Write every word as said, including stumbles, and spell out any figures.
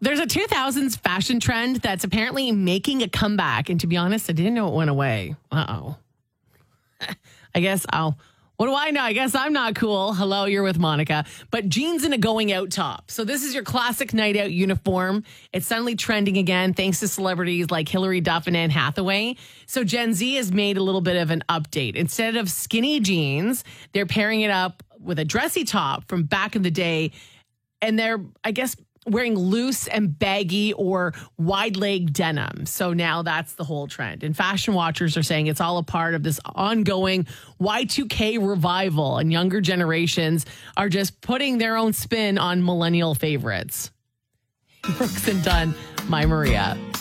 There's a two thousands fashion trend that's apparently making a comeback. And to be honest, I didn't know it went away. Uh-oh. I guess I'll... What do I know? I guess I'm not cool. Hello, you're with Monica. But jeans and a going out top. So this is your classic night out uniform. It's suddenly trending again thanks to celebrities like Hilary Duff and Anne Hathaway. So Gen Z has made a little bit of an update. Instead of skinny jeans, they're pairing it up with a dressy top from back in the day. And they're, I guess, wearing loose and baggy or wide leg denim. So now that's the whole trend. And fashion watchers are saying it's all a part of this ongoing Y two K revival. And younger generations are just putting their own spin on millennial favorites. Brooks and Dunn, my Maria.